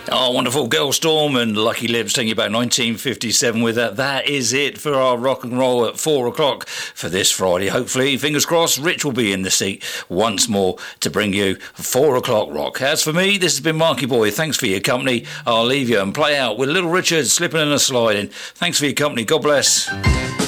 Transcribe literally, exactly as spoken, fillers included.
Oh, wonderful. Girl Storm and Lucky Lips taking you back nineteen fifty-seven with that. That is it for our rock and roll at four o'clock for this Friday. Hopefully, fingers crossed, Rich will be in the seat once more to bring you four o'clock rock. As for me, this has been Marky Boy. Thanks for your company. I'll leave you and play out with Little Richard slipping and a sliding. Thanks for your company. God bless.